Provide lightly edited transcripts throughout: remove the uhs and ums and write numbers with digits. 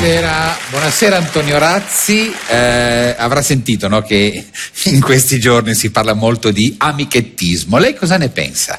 Buonasera Antonio Razzi. Avrà sentito, no, che in questi giorni si parla molto di amichettismo. Lei cosa ne pensa?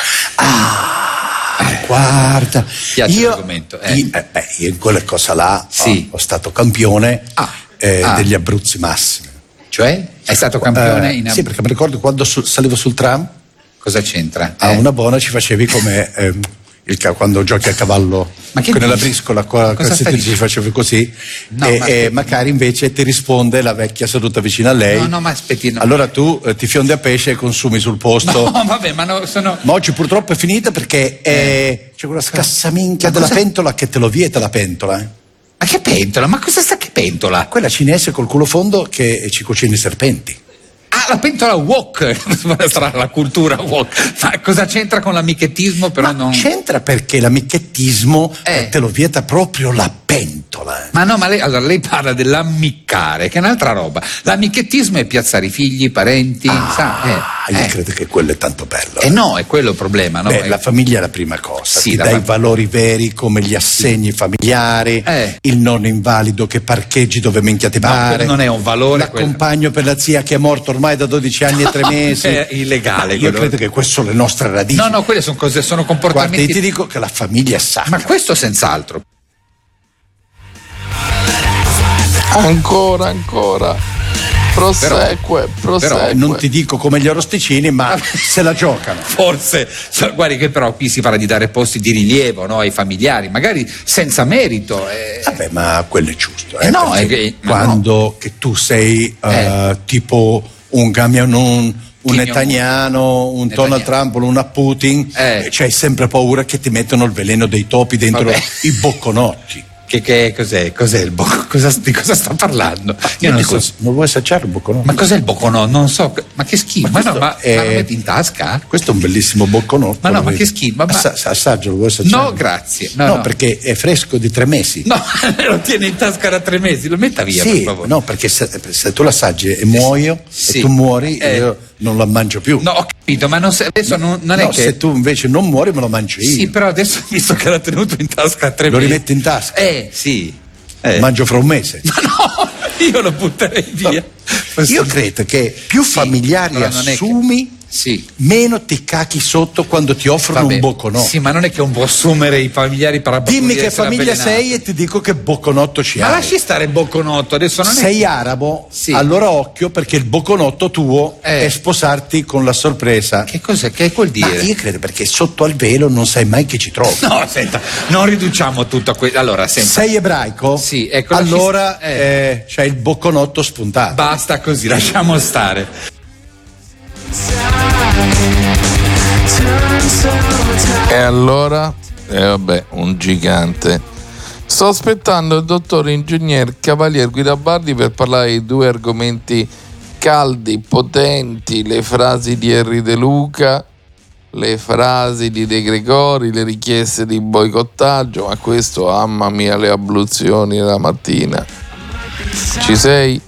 Guarda, io in quella cosa là ho stato campione degli Abruzzi Massimi. Cioè? È stato campione in Sì, perché mi ricordo quando salivo sul tram. Cosa c'entra? A una buona ci facevi come quando giochi a cavallo nella briscola, ci facevi così, magari invece ti risponde la vecchia seduta vicino a lei. No, ma aspetti. No. Allora tu ti fiondi a pesce e consumi sul posto. No, vabbè, ma Ma oggi purtroppo è finita perché c'è quella scassaminchia della pentola che te lo vieta la pentola. Ma che pentola? Ma cosa sta che pentola? Quella cinese col culo fondo che ci cucina i serpenti. La pentola wok, sarà la cultura wok. Ma cosa c'entra con l'amichettismo? Però c'entra perché l'amichettismo te lo vieta proprio la pentola. Ma no, ma lei parla dell'ammiccare, che è un'altra roba. L'amichettismo è piazzare i figli, i parenti, io credo che quello è tanto bello. No, è quello il problema, no? La famiglia è la prima cosa. Sì, ti dai valori veri come gli assegni familiari, il nonno invalido che parcheggi dove minchia ti pare. Non è un valore. L'accompagno per la zia che è morto ormai da 12 anni e 3 mesi. È illegale. Io credo che queste sono le nostre radici. No, quelle sono cose, sono comportamenti. Guarda, io ti dico che la famiglia è sacra. Ma questo senz'altro. Ancora. Prosegue. Però non ti dico come gli orosticini, ma se la giocano. Forse, guardi che però qui si parla di dare posti di rilievo, no, ai familiari, magari senza merito. Vabbè, ma quello è giusto. Quando che tu sei tipo un un Netanyahu, un Donald Trump, un Putin, c'hai sempre paura che ti mettono il veleno dei topi dentro i bocconotti. Che cos'è? Cos'è il bocconotto? Di cosa sta parlando? Io non so. Non vuoi assaggiare il bocconotto? Ma cos'è il bocconotto? Non so. Ma che schifo. Ma lo metti in tasca? Questo è un bellissimo bocconotto. Ma no, ma che schifo. Assaggialo, vuoi assaggiare? No, grazie. No, perché è fresco di 3 mesi. No, lo tiene in tasca da 3 mesi. Lo metta via, per favore. No, perché se tu l'assaggi e muoio, e tu muori, io non la mangio più. No, ho capito, ma adesso non è che. Se tu invece non muori, me lo mangio io. Sì, però adesso visto che l'ha tenuto in tasca 3 mesi. Lo rimetti in tasca? Sì. Mangio fra un mese. Ma no, io lo butterei via. Io credo che più familiari assumi, meno ti cachi sotto quando ti offrono un bocconotto. Sì, ma non è che non può assumere i familiari per dimmi che famiglia sei e ti dico che bocconotto ci hai. Ma lasci stare il bocconotto, adesso non sei arabo, allora occhio, perché il bocconotto tuo è sposarti con la sorpresa. Che cos'è? Che vuol dire? Ma io credo perché sotto al velo non sai mai che ci trovi. No, senta, non riduciamo tutto a questo. Allora, senta. Sei ebraico? Sì, ecco. Allora c'hai il bocconotto spuntato. Basta così, lasciamo stare. E allora? Un gigante. Sto aspettando il dottor ingegner Cavalier Guidabardi per parlare di 2 argomenti caldi, potenti, le frasi di Henry De Luca, le frasi di De Gregori, le richieste di boicottaggio, ma questo, mamma mia, le abluzioni la mattina. Ci sei?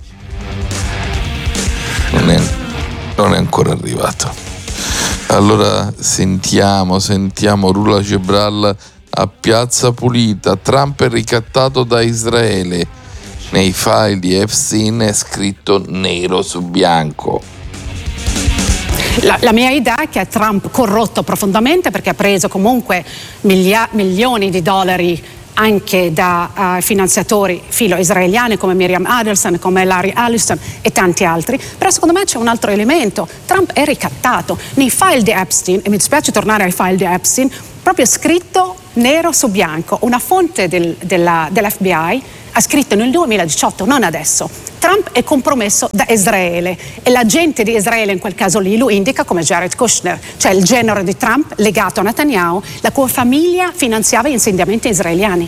Non è ancora arrivato. Allora sentiamo Rula Gebral a Piazza Pulita. Trump è ricattato da Israele. Nei file di Epstein è scritto nero su bianco. La mia idea è che Trump corrotto profondamente, perché ha preso comunque milioni di dollari anche da finanziatori filo-israeliani come Miriam Adelson, come Larry Ellison e tanti altri. Però secondo me c'è un altro elemento: Trump è ricattato. Nei file di Epstein, e mi dispiace tornare ai file di Epstein, proprio scritto nero su bianco, una fonte dell'FBI ha scritto nel 2018, non adesso: Trump è compromesso da Israele, e l'agente di Israele in quel caso lì lo indica come Jared Kushner, cioè il genero di Trump legato a Netanyahu, la cui famiglia finanziava gli insediamenti israeliani.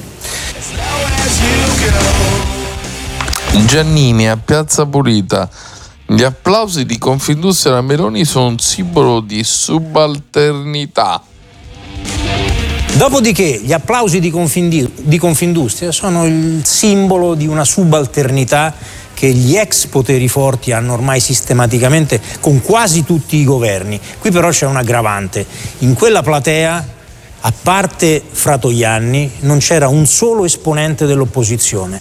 Giannini a Piazza Pulita. Gli applausi di Confindustria Meloni sono un simbolo di subalternità. Dopodiché gli applausi di Confindustria sono il simbolo di una subalternità che gli ex poteri forti hanno ormai sistematicamente con quasi tutti i governi. Qui però c'è un aggravante: in quella platea a parte Fratoianni, non c'era un solo esponente dell'opposizione.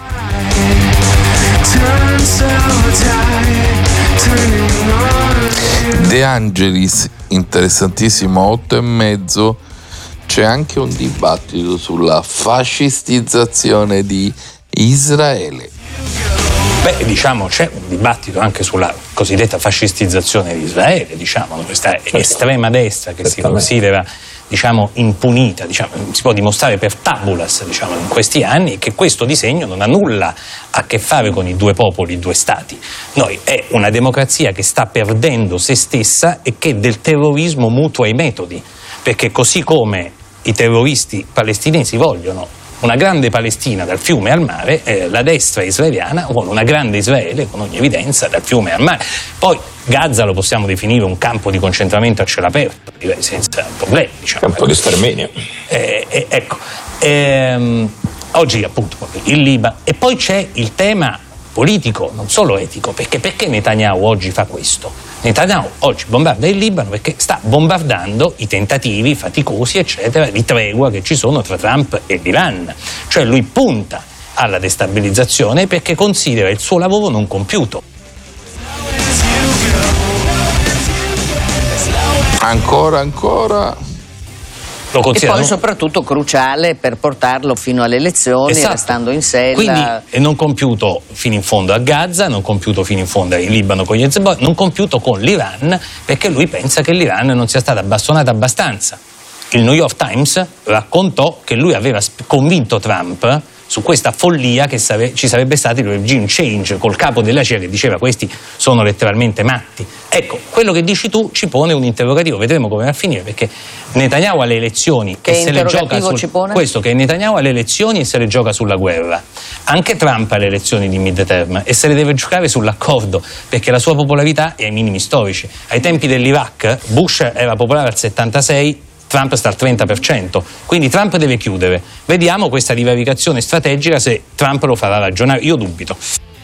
De Angelis, interessantissimo, 8:30. C'è anche un dibattito sulla fascistizzazione di Israele. Beh, diciamo, c'è un dibattito anche sulla cosiddetta fascistizzazione di Israele, diciamo, questa estrema destra che si considera, diciamo, impunita, diciamo, si può dimostrare per tabulas, diciamo, in questi anni, che questo disegno non ha nulla a che fare con i due popoli, i due stati. Noi è una democrazia che sta perdendo se stessa e che del terrorismo mutua i metodi, perché così come i terroristi palestinesi vogliono una grande Palestina dal fiume al mare, la destra israeliana vuole una grande Israele con ogni evidenza dal fiume al mare. Poi Gaza lo possiamo definire un campo di concentramento a cielo aperto, direi senza problemi. Diciamo. Campo di sterminio. Ecco, oggi appunto il Libano. E poi c'è il tema politico, non solo etico, perché Netanyahu oggi fa questo? Netanyahu oggi bombarda il Libano perché sta bombardando i tentativi faticosi, eccetera, di tregua che ci sono tra Trump e l'Iran. Cioè lui punta alla destabilizzazione perché considera il suo lavoro non compiuto. Ancora. E poi soprattutto cruciale per portarlo fino alle elezioni, esatto, restando in sella. Quindi è non compiuto fino in fondo a Gaza, non compiuto fino in fondo in Libano con gli Hezbollah, non compiuto con l'Iran, perché lui pensa che l'Iran non sia stata bastonata abbastanza. Il New York Times raccontò che lui aveva convinto Trump su questa follia che ci sarebbe stato il regime change col capo della CIA che diceva questi sono letteralmente matti. Ecco, quello che dici tu ci pone un interrogativo, vedremo come va a finire, perché Netanyahu alle elezioni che se le gioca questo, che Netanyahu alle elezioni e se le gioca sulla guerra. Anche Trump alle elezioni di mid-term e se le deve giocare sull'accordo, perché la sua popolarità è ai minimi storici. Ai tempi dell'Iraq Bush era popolare al 76%, Trump sta al 30%, quindi Trump deve chiudere. Vediamo questa divaricazione strategica se Trump lo farà ragionare, io dubito.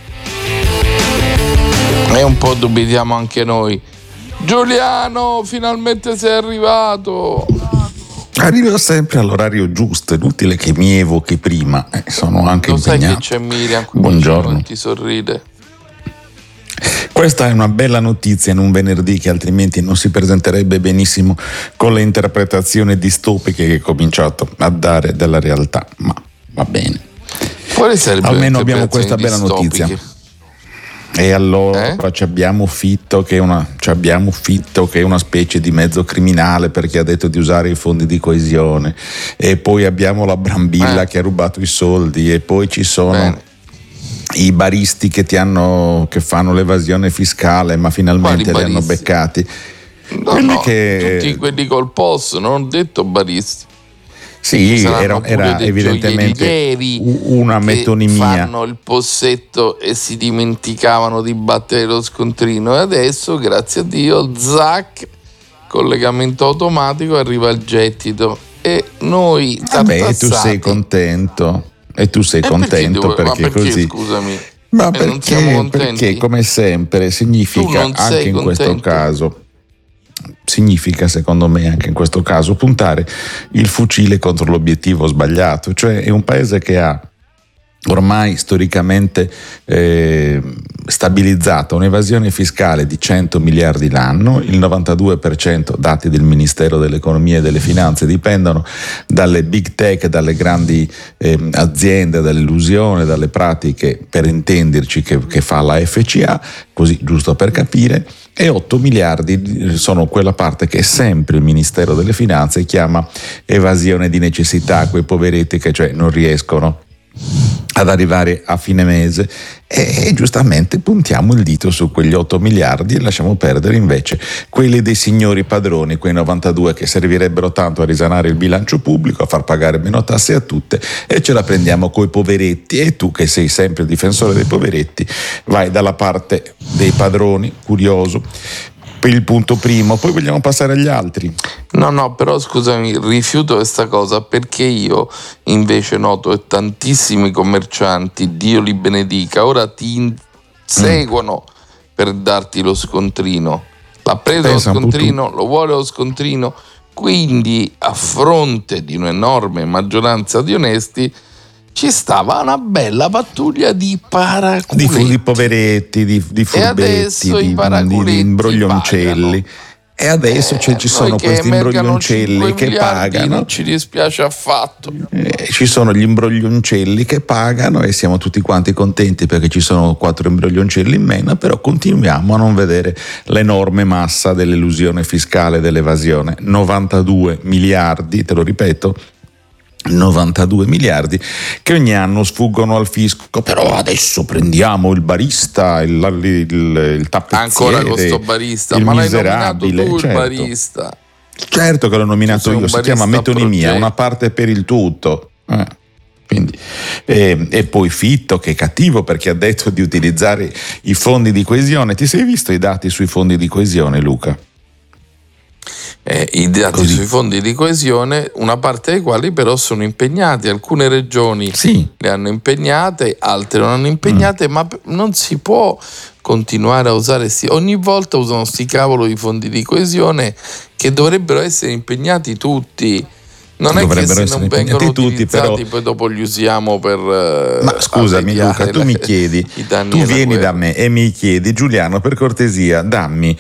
E un po' dubitiamo anche noi. Giuliano, finalmente sei arrivato. Arrivo sempre all'orario giusto, è inutile che mi evochi prima, sono anche impegnato. Sai che c'è Miriam qui, buongiorno, ti sorride. Questa è una bella notizia in un venerdì che altrimenti non si presenterebbe benissimo con le interpretazioni distopiche che hai cominciato a dare della realtà, ma va bene. Almeno abbiamo questa bella notizia. E allora abbiamo Fitto che è una specie di mezzo criminale perché ha detto di usare i fondi di coesione, e poi abbiamo la Brambilla che ha rubato i soldi, e poi ci sono i baristi che fanno l'evasione fiscale, ma finalmente li hanno beccati. Tutti quelli col POS, non ho detto baristi. Sì, era evidentemente una metonimia. Fanno il possetto e si dimenticavano di battere lo scontrino, e adesso, grazie a Dio, zac, collegamento automatico, arriva il gettito e noi tu sei contento. E tu sei contento perché così. Scusami. Ma perché come sempre significa anche in questo caso. Significa, secondo me, anche in questo caso, puntare il fucile contro l'obiettivo sbagliato. Cioè è un paese che ha ormai storicamente stabilizzata un'evasione fiscale di 100 miliardi l'anno, il 92%, dati del Ministero dell'Economia e delle Finanze, dipendono dalle big tech, dalle grandi aziende, dall'illusione, dalle pratiche, per intenderci, che fa la FCA, così giusto per capire, e 8 miliardi sono quella parte che sempre il Ministero delle Finanze chiama evasione di necessità, quei poveretti che non riescono ad arrivare a fine mese, e giustamente puntiamo il dito su quegli 8 miliardi e lasciamo perdere invece quelli dei signori padroni, quei 92 che servirebbero tanto a risanare il bilancio pubblico, a far pagare meno tasse a tutte, e ce la prendiamo coi poveretti. E tu, che sei sempre il difensore dei poveretti, vai dalla parte dei padroni, curioso, per il punto primo. Poi vogliamo passare agli altri. No, però scusami, rifiuto questa cosa, perché io invece noto tantissimi commercianti, Dio li benedica, ora ti inseguono per darti lo scontrino. L'ha preso lo scontrino, lo vuole lo scontrino, quindi a fronte di un'enorme maggioranza di onesti ci stava una bella pattuglia di paraculetti, di poveretti, di furbetti, di imbroglioncelli. E adesso ci sono questi imbroglioncelli che pagano. Non ci dispiace affatto. Ci sono gli imbroglioncelli che pagano e siamo tutti quanti contenti perché ci sono 4 imbroglioncelli in meno, però continuiamo a non vedere l'enorme massa dell'elusione fiscale e dell'evasione. 92 miliardi, te lo ripeto, 92 miliardi che ogni anno sfuggono al fisco. Però adesso prendiamo il barista, il tappezziere, ancora con sto barista, il ma miserabile, l'hai nominato tu, certo. Il barista. Certo che l'ho nominato io, si chiama metonimia, una parte per il tutto. Quindi, e poi Fitto, che è cattivo perché ha detto di utilizzare i fondi di coesione. Ti sei visto i dati sui fondi di coesione, Luca? I dati sui fondi di coesione, una parte dei quali però sono impegnati, alcune regioni le hanno impegnate, altre non hanno impegnate, ma non si può continuare a usare ogni volta usano sti cavolo di fondi di coesione che dovrebbero essere impegnati tutti. Non è che se non vengono utilizzati però poi dopo li usiamo per ma scusami Luca, tu mi chiedi, tu vieni da me e mi chiedi: Giuliano, per cortesia dammi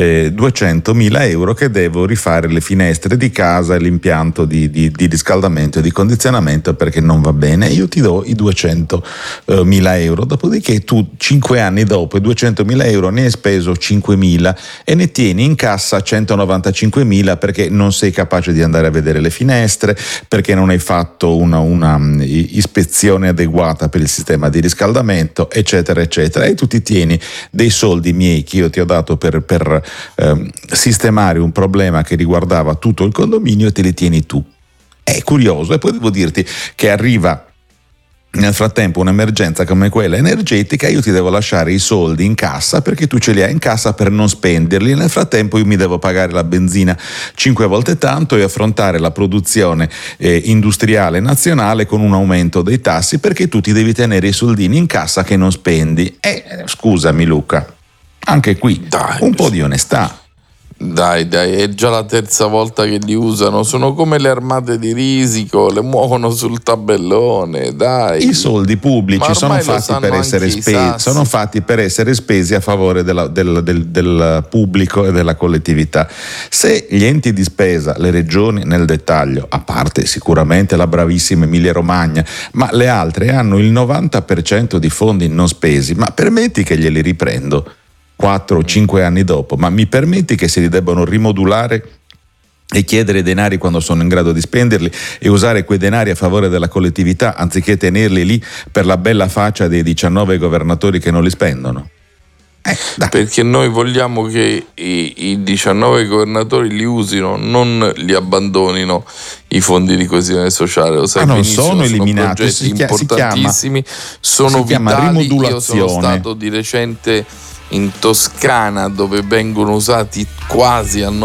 200.000 euro che devo rifare le finestre di casa e l'impianto di riscaldamento e di condizionamento perché non va bene. Io ti do i 200.000 euro, dopodiché tu 5 anni dopo i 200.000 euro ne hai speso 5.000 e ne tieni in cassa 195.000 perché non sei capace di andare a vedere le finestre, perché non hai fatto una ispezione adeguata per il sistema di riscaldamento, eccetera eccetera, e tu ti tieni dei soldi miei che io ti ho dato per sistemare un problema che riguardava tutto il condominio e te li tieni tu. È curioso. E poi devo dirti che arriva nel frattempo un'emergenza come quella energetica, io ti devo lasciare i soldi in cassa perché tu ce li hai in cassa per non spenderli. Nel frattempo io mi devo pagare la benzina 5 volte tanto e affrontare la produzione industriale nazionale con un aumento dei tassi perché tu ti devi tenere i soldini in cassa che non spendi. Scusami Luca, anche qui un po' di onestà. Dai, è già la terza volta che li usano, sono come le armate di Risico, le muovono sul tabellone, dai. I soldi pubblici sono fatti per essere spesi, sono fatti per essere spesi a favore del pubblico e della collettività. Se gli enti di spesa, le regioni nel dettaglio, a parte sicuramente la bravissima Emilia Romagna, ma le altre hanno il 90% di fondi non spesi, ma permetti che glieli riprendo 4 o 5 anni dopo, ma mi permetti che se li debbano rimodulare e chiedere denari quando sono in grado di spenderli e usare quei denari a favore della collettività anziché tenerli lì per la bella faccia dei 19 governatori che non li spendono? Perché noi vogliamo che i 19 governatori li usino, non li abbandonino i fondi di coesione sociale. Lo sai, non sono eliminati, sono progetti importantissimi, sono vitali. Io sono stato di recente in Toscana dove vengono usati quasi al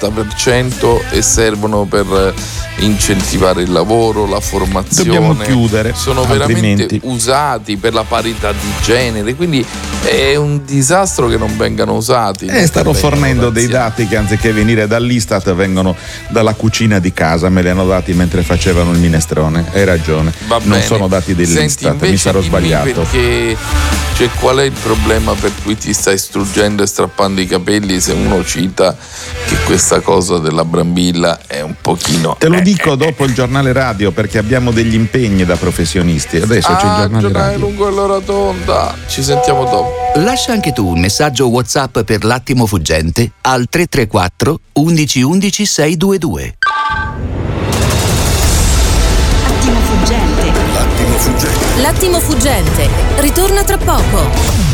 90% e servono per incentivare il lavoro, la formazione. Dobbiamo chiudere, sono veramente usati per la parità di genere, quindi è un disastro che non vengano usati. Stanno fornendo dei dati che anziché venire dall'Istat vengono dalla cucina di casa, me li hanno dati mentre facevano il minestrone. Hai ragione, non sono dati dell'Istat. Senti, mi sarò sbagliato. Perché qual è il problema per cui ti stai struggendo e strappando i capelli se uno cita che questa cosa della Brambilla è un pochino... Te lo dico dopo il giornale radio perché abbiamo degli impegni da professionisti. Adesso c'è il giornale radio. Lungo l'ora tonda. Ci sentiamo dopo. Lascia anche tu un messaggio WhatsApp per l'attimo fuggente al 334 11 11 622. L'attimo fuggente. L'attimo fuggente. L'attimo fuggente. Ritorna tra poco.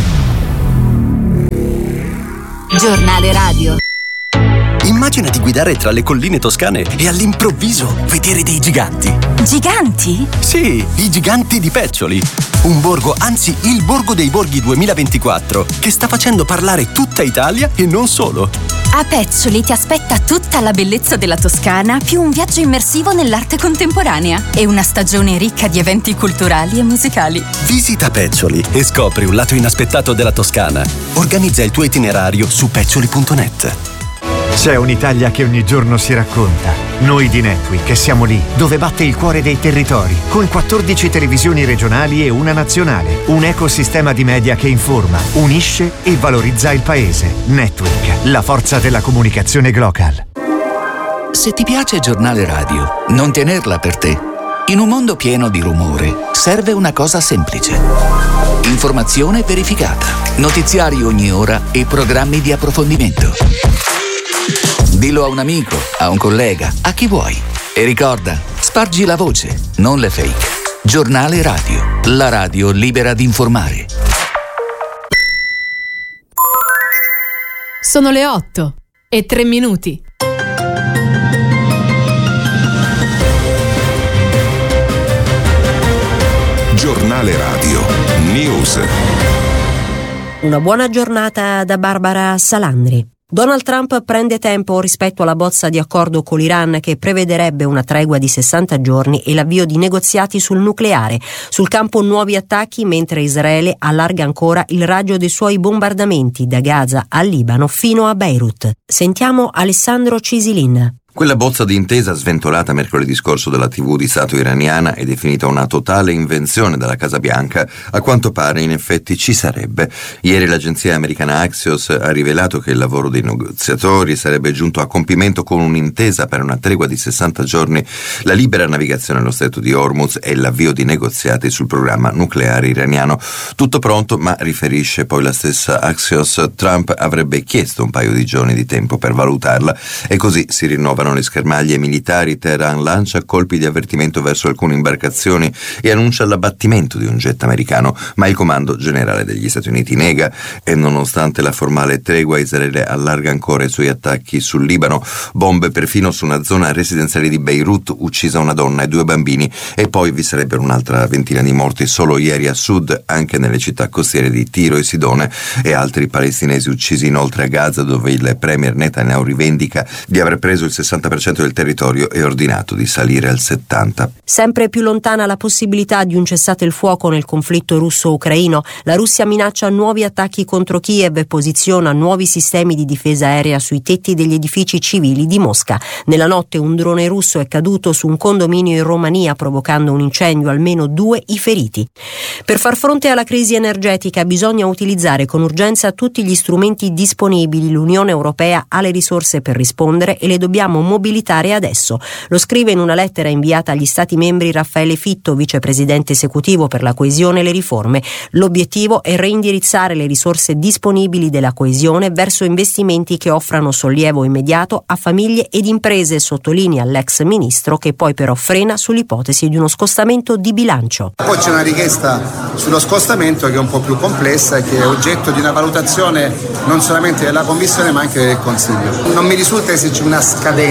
Giornale radio. Immaginati guidare tra le colline toscane e all'improvviso vedere dei giganti. Giganti? Sì, i giganti di Peccioli. Un borgo, anzi il borgo dei borghi 2024, che sta facendo parlare tutta Italia e non solo. A Peccioli ti aspetta tutta la bellezza della Toscana, più un viaggio immersivo nell'arte contemporanea e una stagione ricca di eventi culturali e musicali. Visita Peccioli e scopri un lato inaspettato della Toscana. Organizza il tuo itinerario su peccioli.net. C'è un'Italia che ogni giorno si racconta. Noi di Netweek siamo lì, dove batte il cuore dei territori, con 14 televisioni regionali e una nazionale. Un ecosistema di media che informa, unisce e valorizza il paese. Netweek, la forza della comunicazione global. Se ti piace Giornale Radio, non tenerla per te. In un mondo pieno di rumore, serve una cosa semplice. Informazione verificata, notiziari ogni ora e programmi di approfondimento. Dillo a un amico, a un collega, a chi vuoi. E ricorda, spargi la voce, non le fake. Giornale Radio, la radio libera di informare. Sono le 8:03. Giornale Radio News. Una buona giornata da Barbara Salandri. Donald Trump prende tempo rispetto alla bozza di accordo con l'Iran che prevederebbe una tregua di 60 giorni e l'avvio di negoziati sul nucleare. Sul campo nuovi attacchi mentre Israele allarga ancora il raggio dei suoi bombardamenti da Gaza al Libano fino a Beirut. Sentiamo Alessandro Cisilin. Quella bozza di intesa sventolata mercoledì scorso dalla TV di Stato iraniana e definita una totale invenzione dalla Casa Bianca, a quanto pare in effetti ci sarebbe. Ieri l'agenzia americana Axios ha rivelato che il lavoro dei negoziatori sarebbe giunto a compimento con un'intesa per una tregua di 60 giorni, la libera navigazione allo stretto di Hormuz e l'avvio di negoziati sul programma nucleare iraniano. Tutto pronto, ma riferisce poi la stessa Axios, Trump avrebbe chiesto un paio di giorni di tempo per valutarla e così si rinnova le schermaglie militari. Teheran lancia colpi di avvertimento verso alcune imbarcazioni e annuncia l'abbattimento di un jet americano, ma il comando generale degli Stati Uniti nega e nonostante la formale tregua Israele allarga ancora i suoi attacchi sul Libano, bombe perfino su una zona residenziale di Beirut, uccisa una donna e 2 bambini e poi vi sarebbero un'altra ventina di morti solo ieri a sud, anche nelle città costiere di Tiro e Sidone, e altri palestinesi uccisi inoltre a Gaza, dove il premier Netanyahu rivendica di aver preso il 60% del territorio e ordinato di salire al 70%. Sempre più lontana la possibilità di un cessate il fuoco nel conflitto russo-ucraino. La Russia minaccia nuovi attacchi contro Kiev e posiziona nuovi sistemi di difesa aerea sui tetti degli edifici civili di Mosca. Nella notte un drone russo è caduto su un condominio in Romania, provocando un incendio, almeno 2 i feriti. Per far fronte alla crisi energetica bisogna utilizzare con urgenza tutti gli strumenti disponibili. L'Unione Europea ha le risorse per rispondere e le dobbiamo mobilitare adesso. Lo scrive in una lettera inviata agli Stati membri Raffaele Fitto, vicepresidente esecutivo per la coesione e le riforme. L'obiettivo è reindirizzare le risorse disponibili della coesione verso investimenti che offrano sollievo immediato a famiglie ed imprese, sottolinea l'ex ministro, che poi però frena sull'ipotesi di uno scostamento di bilancio. Poi c'è una richiesta sullo scostamento che è un po' più complessa e che è oggetto di una valutazione non solamente della Commissione ma anche del Consiglio. Non mi risulta esserci una scadenza,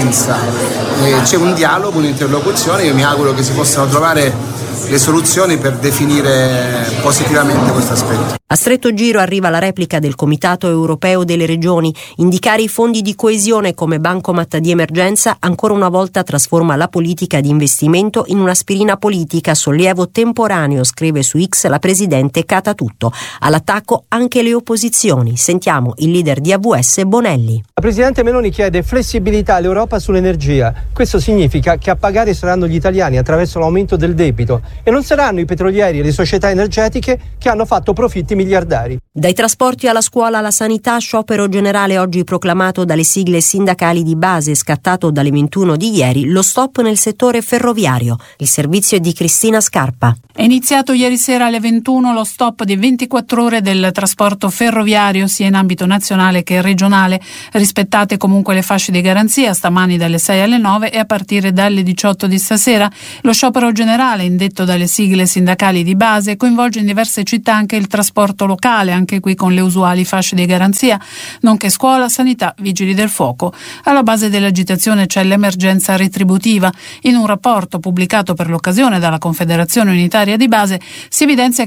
c'è un dialogo, un'interlocuzione. Io mi auguro che si possano trovare le soluzioni per definire positivamente questo aspetto. A stretto giro arriva la replica del Comitato Europeo delle Regioni. Indicare i fondi di coesione come bancomat di emergenza ancora una volta trasforma la politica di investimento in un'aspirina politica, sollievo temporaneo, scrive su X la presidente Catatutto. All'attacco anche le opposizioni. Sentiamo il leader di AVS Bonelli. La presidente Meloni chiede flessibilità all'Europa sull'energia. Questo significa che a pagare saranno gli italiani attraverso l'aumento del debito e non saranno i petrolieri e le società energetiche che hanno fatto profitti miliardari. Dai trasporti alla scuola alla sanità, sciopero generale oggi proclamato dalle sigle sindacali di base, scattato dalle 21 di ieri, lo stop nel settore ferroviario. Il servizio è di Cristina Scarpa. È iniziato ieri sera alle 21 lo stop di 24 ore del trasporto ferroviario sia in ambito nazionale che regionale. Rispettate comunque le fasce di garanzia, stamani dalle 6 alle 9 e a partire dalle 18 di stasera. Lo sciopero generale, indetto dalle sigle sindacali di base, coinvolge in diverse città anche il trasporto locale, anche qui con le usuali fasce di garanzia, nonché scuola, sanità, vigili del fuoco. Alla base dell'agitazione c'è l'emergenza retributiva. In un rapporto pubblicato per l'occasione dalla Confederazione Unitaria di Base si evidenzia